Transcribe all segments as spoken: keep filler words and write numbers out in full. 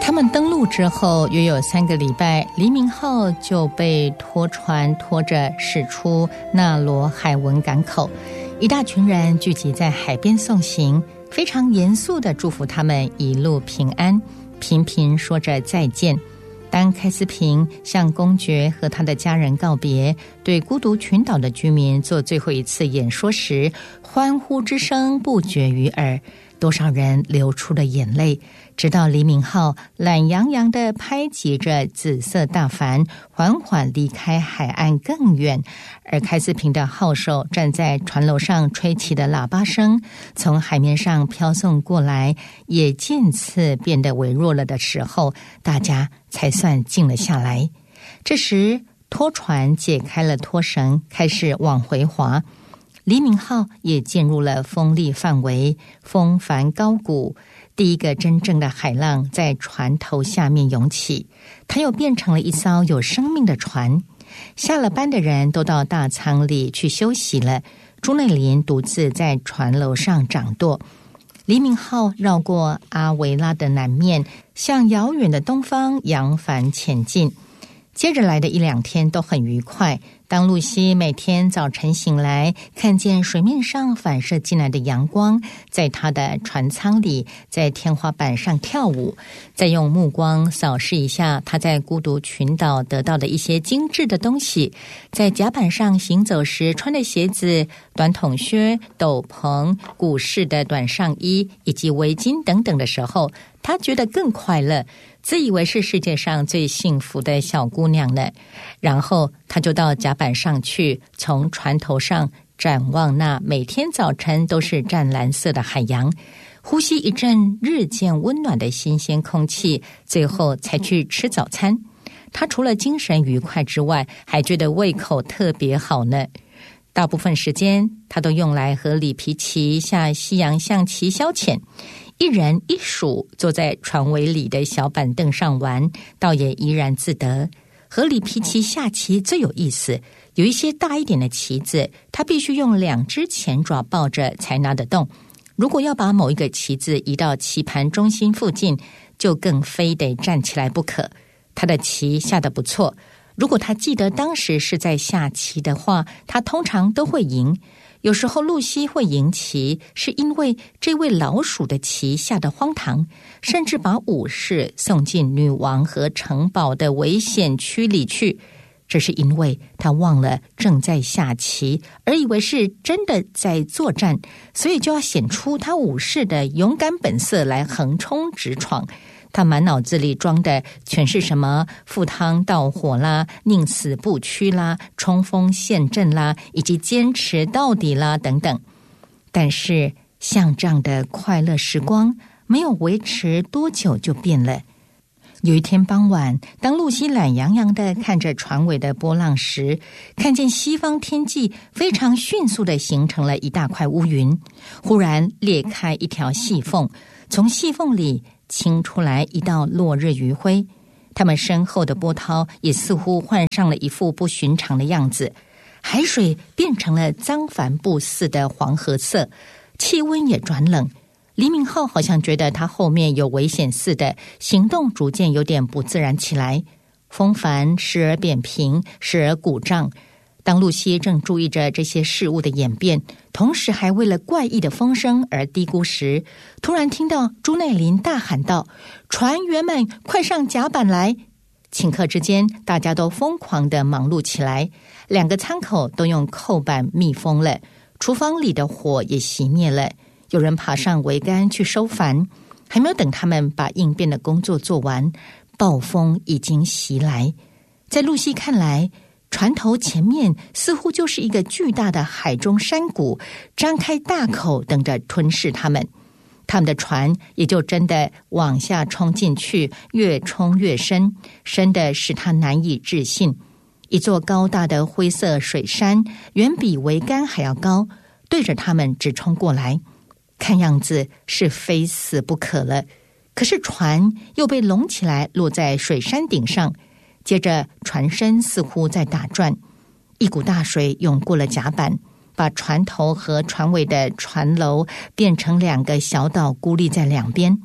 他们登陆之后约有三个礼拜，黎明号就被拖船拖着驶出纳罗海文港口，一大群人聚集在海边送行，非常严肃地祝福他们一路平安，频频说着再见。当开斯平向公爵和他的家人告别，对孤独群岛的居民做最后一次演说时，欢呼之声不绝于耳，多少人流出了眼泪。直到黎明号懒洋洋地拍击着紫色大帆，缓缓离开海岸更远，而开斯平的号手站在船楼上吹起的喇叭声从海面上飘送过来，也渐次变得微弱了的时候，大家才算静了下来。这时拖船解开了拖绳，开始往回滑，黎明号也进入了风力范围，风帆高鼓，第一个真正的海浪在船头下面涌起，它又变成了一艘有生命的船。下了班的人都到大舱里去休息了，朱内林独自在船楼上掌舵。黎明号绕过阿维拉的南面，向遥远的东方扬帆前进。接着来的一两天都很愉快，当露西每天早晨醒来，看见水面上反射进来的阳光，在她的船舱里，在天花板上跳舞，再用目光扫视一下她在孤独群岛得到的一些精致的东西，在甲板上行走时穿的鞋子、短筒靴、斗篷、古式的短上衣以及围巾等等的时候，她觉得更快乐，自以为是世界上最幸福的小姑娘呢。然后她就到甲板上去，从船头上展望那每天早晨都是湛蓝色的海洋，呼吸一阵日渐温暖的新鲜空气，最后才去吃早餐。她除了精神愉快之外，还觉得胃口特别好呢。大部分时间她都用来和里皮奇下西洋象棋消遣，一人一鼠坐在船尾里的小板凳上玩，倒也怡然自得。和里皮奇下棋最有意思，有一些大一点的棋子，他必须用两只前爪抱着才拿得动。如果要把某一个棋子移到棋盘中心附近，就更非得站起来不可。他的棋下得不错，如果他记得当时是在下棋的话，他通常都会赢。有时候露西会赢棋，是因为这位老鼠的棋下得荒唐，甚至把武士送进女王和城堡的危险区里去。这是因为他忘了正在下棋，而以为是真的在作战，所以就要显出他武士的勇敢本色来横冲直闯。他满脑子里装的全是什么赴汤蹈火啦、宁死不屈啦、冲锋陷阵啦，以及坚持到底啦等等。但是像这样的快乐时光没有维持多久就变了。有一天傍晚，当露西懒洋洋地看着船尾的波浪时，看见西方天际非常迅速地形成了一大块乌云，忽然裂开一条细缝，从细缝里清出来一道落日余晖。他们身后的波涛也似乎换上了一副不寻常的样子，海水变成了脏帆布似的黄褐色，气温也转冷。黎明号好像觉得他后面有危险似的，行动逐渐有点不自然起来，风帆时而扁平，时而鼓胀。当露西正注意着这些事物的演变，同时还为了怪异的风声而嘀咕时，突然听到朱内林大喊道：船员们快上甲板来！顷刻之间，大家都疯狂地忙碌起来，两个舱口都用扣板密封了，厨房里的火也熄灭了，有人爬上桅杆去收帆，还没有等他们把应变的工作做完，暴风已经袭来。在露西看来，船头前面似乎就是一个巨大的海中山谷，张开大口等着吞噬他们。他们的船也就真的往下冲进去，越冲越深，深的使他难以置信。一座高大的灰色水山，远比桅杆还要高，对着他们直冲过来，看样子是非死不可了。可是船又被拢起来落在水山顶上，接着船身似乎在打转，一股大水涌过了甲板，把船头和船尾的船楼变成两个小岛，孤立在两边。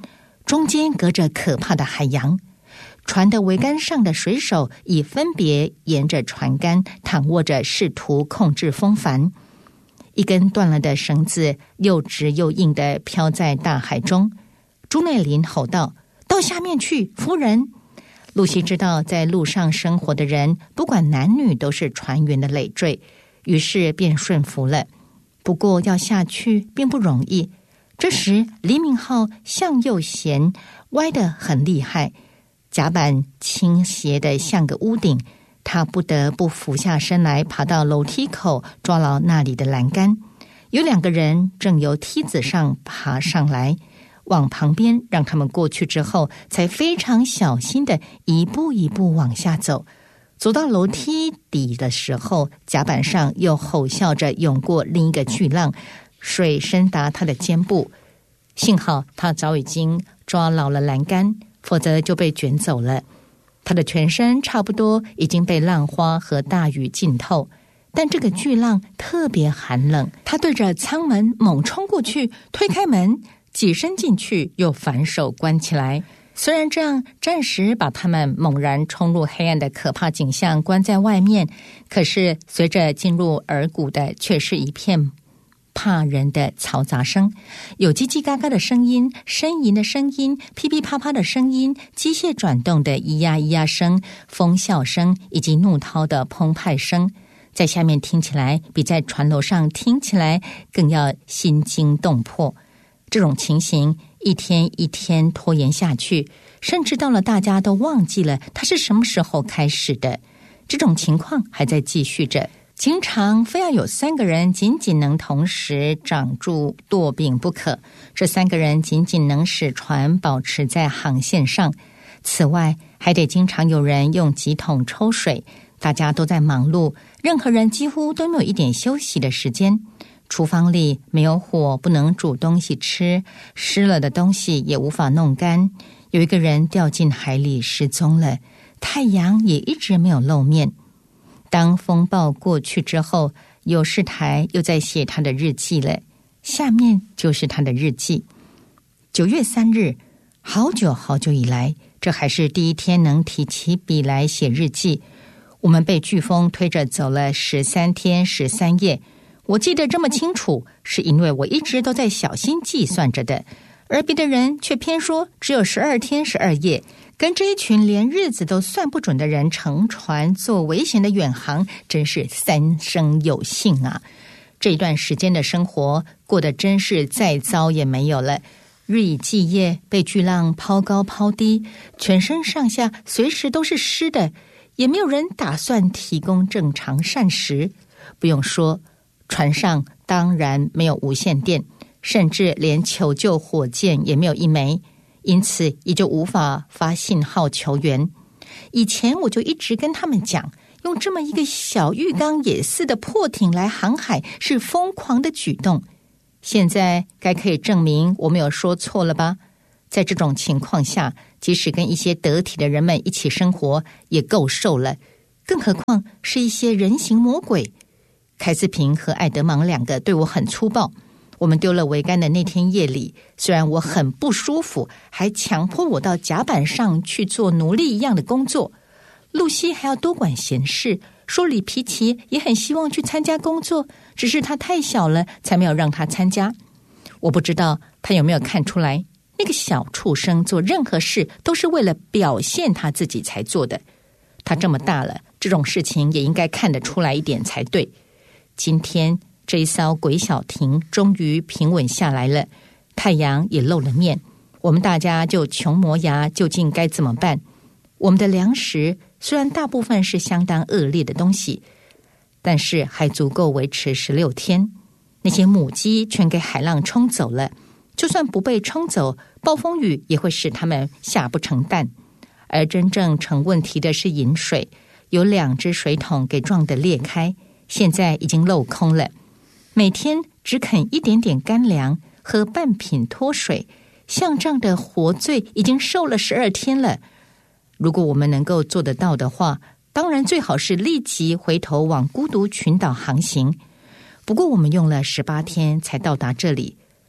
中间隔着可怕的海洋。船的桅杆上的水手已分别沿着船杆躺卧着，试图控制风帆。一根断了的绳子又直又硬地飘在大海中。朱内琳吼道：“到下面去，夫人！”露西知道在路上生活的人不管男女都是船员的累赘，于是便顺服了。不过要下去并不容易。这时黎明号向右舷歪得很厉害，甲板倾斜得像个屋顶，他不得不俯下身来爬到楼梯口，抓牢那里的栏杆。有两个人正由梯子上爬上来，往旁边让他们过去之后，才非常小心地一步一步往下走。走到楼梯底的时候，甲板上又吼啸着涌过另一个巨浪，水深达他的肩部。幸好他早已经抓牢了栏杆，否则就被卷走了。他的全身差不多已经被浪花和大雨浸透，但这个巨浪特别寒冷。他对着舱门猛冲过去，推开门，挤身进去，又反手关起来。虽然这样暂时把他们猛然冲入黑暗的可怕景象关在外面，可是随着进入耳骨的却是一片怕人的嘈杂声，有叽叽嘎嘎的声音，呻吟的声音，噼噼啪啪的声音，机械转动的咿呀咿呀声，风笑声，以及怒涛的澎湃声，在下面听起来比在船楼上听起来更要心惊动魄。这种情形一天一天拖延下去，甚至到了大家都忘记了它是什么时候开始的。这种情况还在继续着，经常非要有三个人仅仅能同时掌住舵柄不可，这三个人仅仅能使船保持在航线上。此外还得经常有人用几桶抽水，大家都在忙碌，任何人几乎都没有一点休息的时间。厨房里没有火，不能煮东西吃，湿了的东西也无法弄干。有一个人掉进海里失踪了，太阳也一直没有露面。当风暴过去之后，有事台又在写他的日记了。下面就是他的日记。九月三日，好久好久以来，这还是第一天能提起笔来写日记。我们被飓风推着走了十三天十三夜。我记得这么清楚，是因为我一直都在小心计算着的，而别的人却偏说只有十二天十二夜。跟这一群连日子都算不准的人乘船做危险的远航，真是三生有幸啊！这一段时间的生活过得真是再糟也没有了。日以继夜，被巨浪抛高抛低，全身上下随时都是湿的，也没有人打算提供正常膳食。不用说，船上当然没有无线电，甚至连求救火箭也没有一枚，因此也就无法发信号求援。以前我就一直跟他们讲，用这么一个小浴缸也似的破艇来航海是疯狂的举动。现在该可以证明我没有说错了吧？在这种情况下，即使跟一些得体的人们一起生活也够受了，更何况是一些人形魔鬼。凯斯平和艾德芒两个对我很粗暴。我们丢了桅杆的那天夜里，虽然我很不舒服，还强迫我到甲板上去做奴隶一样的工作。露西还要多管闲事，说里皮奇也很希望去参加工作，只是他太小了，才没有让他参加。我不知道他有没有看出来，那个小畜生做任何事都是为了表现他自己才做的。他这么大了，这种事情也应该看得出来一点才对。今天这一艘鬼小艇终于平稳下来了，太阳也露了面，我们大家就穷磨牙，究竟该怎么办？我们的粮食虽然大部分是相当恶劣的东西，但是还足够维持十六天。那些母鸡全给海浪冲走了，就算不被冲走，暴风雨也会使它们下不成蛋。而真正成问题的是饮水，有两只水桶给撞得裂开，现在已经漏空了。每天只啃一点点干粮，喝半瓶脱水，像这样的活罪已经受了十二天了。如果我们能够做得到的话，当然最好是立即回头往孤独群岛航行。不过我们用了十八天才到达这里，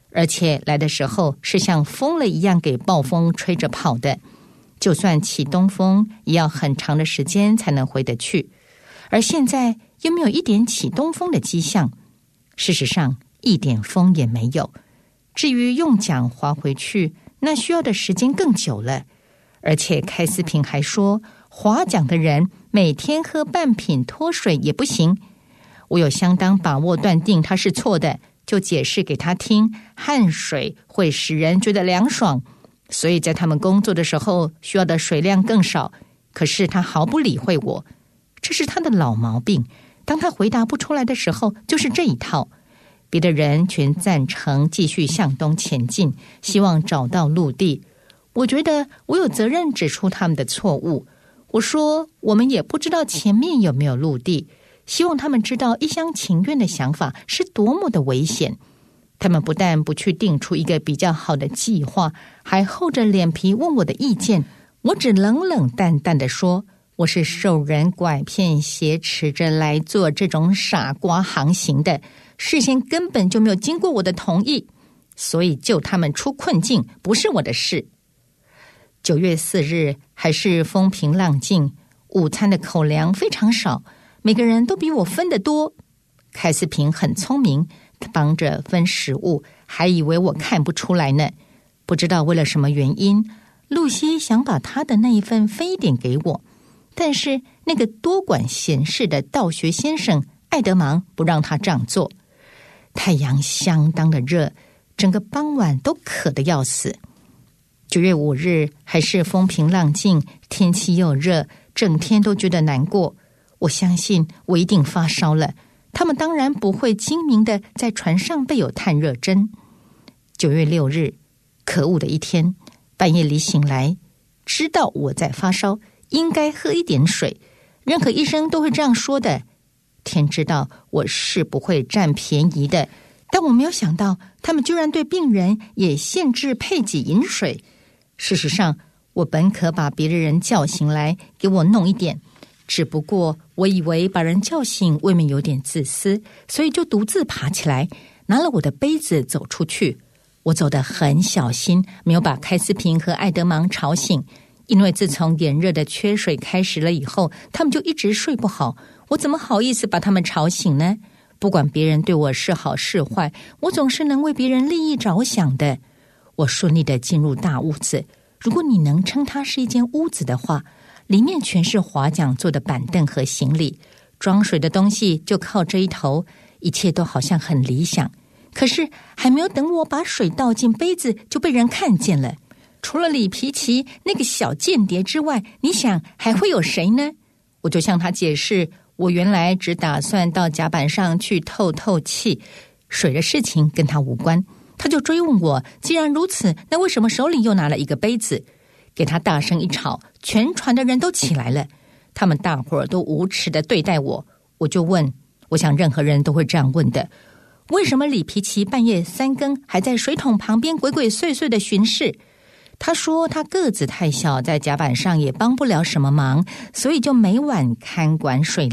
而且来的时候是像疯了一样给暴风吹着跑的，就算起东风也要很长的时间才能回得去，而现在又没有一点起东风的迹象，事实上一点风也没有。至于用桨划回去，那需要的时间更久了，而且开司平还说划桨的人每天喝半瓶脱水也不行。我有相当把握断定他是错的，就解释给他听，汗水会使人觉得凉爽，所以在他们工作的时候需要的水量更少。可是他毫不理会我，这是他的老毛病，当他回答不出来的时候就是这一套。别的人全赞成继续向东前进，希望找到陆地。我觉得我有责任指出他们的错误。我说我们也不知道前面有没有陆地，希望他们知道一厢情愿的想法是多么的危险。他们不但不去定出一个比较好的计划，还厚着脸皮问我的意见。我只冷冷淡淡地说，我是受人拐骗挟持着来做这种傻瓜航行的，事先根本就没有经过我的同意，所以救他们出困境不是我的事。九月四日还是风平浪静，午餐的口粮非常少，每个人都比我分得多。开司平很聪明，他帮着分食物，还以为我看不出来呢。不知道为了什么原因，露西想把他的那一份分一点给我，但是那个多管闲事的道学先生爱德芒不让他这样做。太阳相当的热，整个傍晚都渴得要死。九月五日还是风平浪静，天气又热，整天都觉得难过。我相信我一定发烧了，他们当然不会精明的在船上备有探热针。九月六日，可恶的一天，半夜里醒来，知道我在发烧，应该喝一点水，任何医生都会这样说的。天知道我是不会占便宜的，但我没有想到他们居然对病人也限制配给饮水。事实上，我本可把别的人叫醒来给我弄一点，只不过我以为把人叫醒未免有点自私，所以就独自爬起来，拿了我的杯子走出去。我走得很小心，没有把开司平和爱德芒吵醒，因为自从炎热的缺水开始了以后，他们就一直睡不好，我怎么好意思把他们吵醒呢？不管别人对我是好是坏，我总是能为别人利益着想的。我顺利地进入大屋子，如果你能称它是一间屋子的话，里面全是划桨做的板凳和行李，装水的东西就靠这一头，一切都好像很理想。可是还没有等我把水倒进杯子，就被人看见了。除了里皮奇那个小间谍之外，你想还会有谁呢？我就向他解释，我原来只打算到甲板上去透透气，水的事情跟他无关。他就追问我，既然如此，那为什么手里又拿了一个杯子？给他大声一吵，全船的人都起来了，他们大伙儿都无耻地对待我。我就问，我想任何人都会这样问的，为什么里皮奇半夜三更还在水桶旁边鬼鬼祟祟地巡视？他说他个子太小，在甲板上也帮不了什么忙，所以就每晚看管水